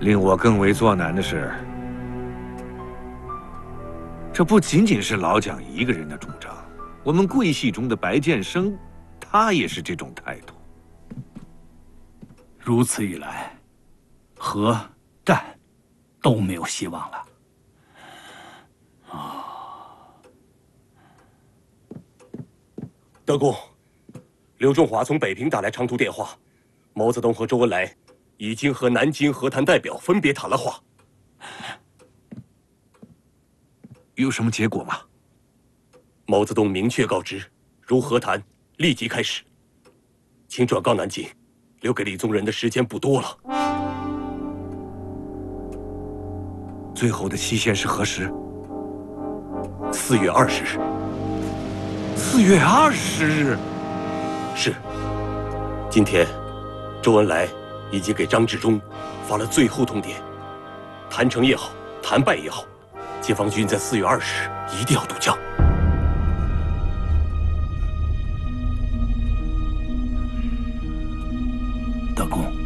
令我更为作难的是，这不仅仅是老蒋一个人的主张，我们桂系中的白建生，他也是这种态度。 如此一来，和战都没有希望了。 德公，刘仲华从北平打来长途电话，毛泽东和周恩来已经和南京和谈代表分别谈了话。 有什么结果吗？ 毛泽东明确告知，如和谈立即开始，请转告南京，留给李宗仁的时间不多了。 最后的期限是何时 ？4月20日。 4月20日。 是。今天，周恩来已经给张治中发了最后通牒，谈成也好，谈败也好，解放军在4月20日一定要渡江。 德公。